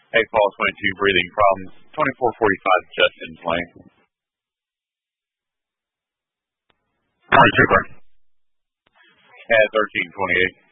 Hey, Paul, 22, breathing problems. 2445, Justin's Lane. All right, super. At 1328.